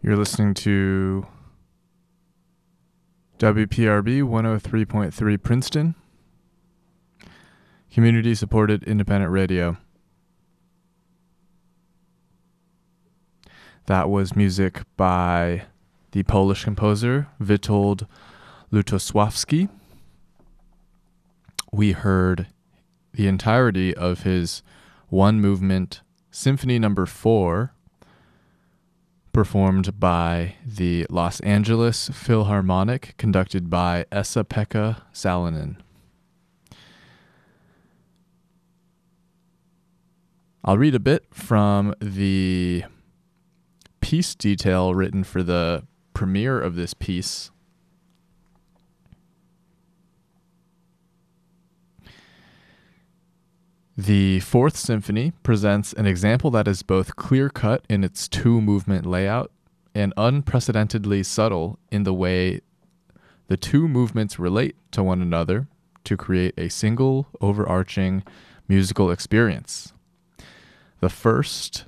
You're listening to WPRB 103.3 Princeton, community supported independent radio. That was music by the Polish composer Witold Lutosławski. We heard the entirety of his one movement Symphony Number 4, performed by the Los Angeles Philharmonic, conducted by Esa-Pekka Salonen. I'll read a bit from the piece detail written for the premiere of this piece. The Fourth Symphony presents an example that is both clear-cut in its two-movement layout and unprecedentedly subtle in the way the two movements relate to one another to create a single, overarching musical experience. The first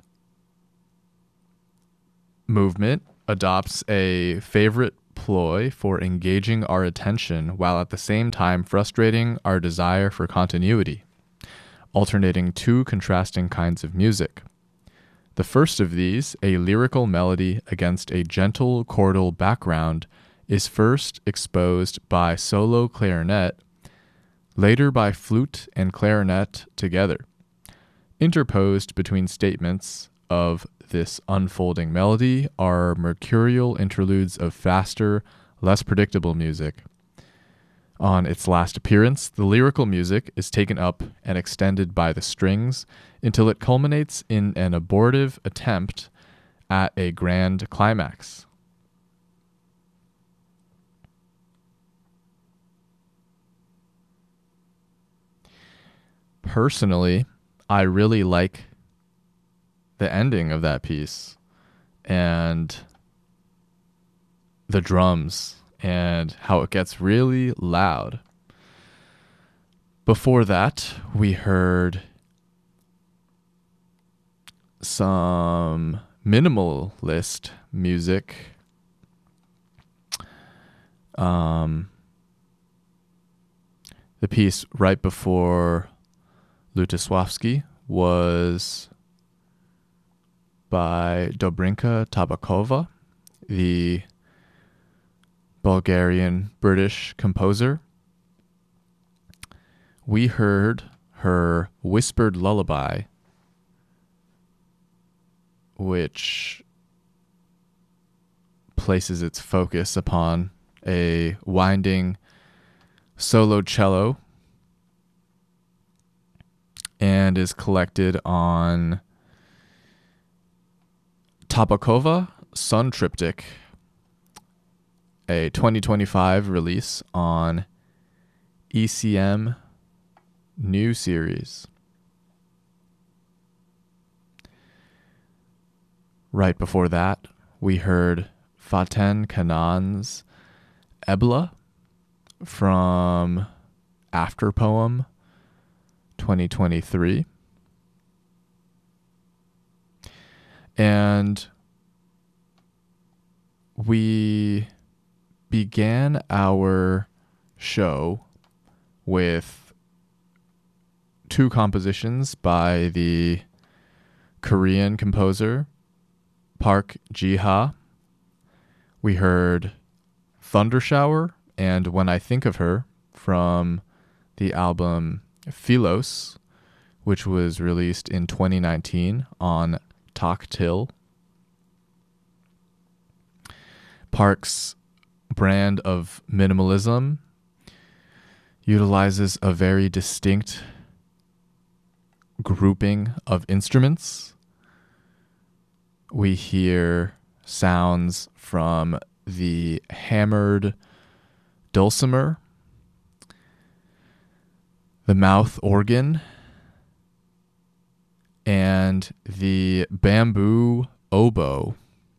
movement adopts a favorite ploy for engaging our attention while at the same time frustrating our desire for continuity, alternating two contrasting kinds of music. The first of these, a lyrical melody against a gentle chordal background, is first exposed by solo clarinet, later by flute and clarinet together. Interposed between statements of this unfolding melody are mercurial interludes of faster, less predictable music. On its last appearance, the lyrical music is taken up and extended by the strings until it culminates in an abortive attempt at a grand climax. Personally, I really like the ending of that piece and the drums and how it gets really loud. Before that, we heard some minimalist music. The piece right before Lutosławski was by Dobrinka Tabakova, the Bulgarian-British composer. We heard her Whispered Lullaby, which places its focus upon a winding solo cello and is collected on Tabakova Sun Triptych, a 2025 release on ECM New Series. Right before that, we heard Faten Kanan's Ebla from Afterpoem 2023. And we began our show with two compositions by the Korean composer Park Ji-ha. We heard Thunder Shower and When I Think of Her from the album Philos, which was released in 2019 on Taktil. Park's brand of minimalism utilizes a very distinct grouping of instruments. We hear sounds from the hammered dulcimer, the mouth organ, and the bamboo oboe,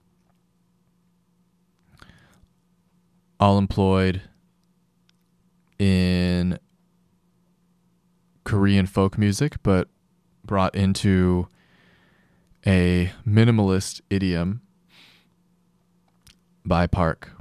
all employed in Korean folk music, but brought into a minimalist idiom. by Park.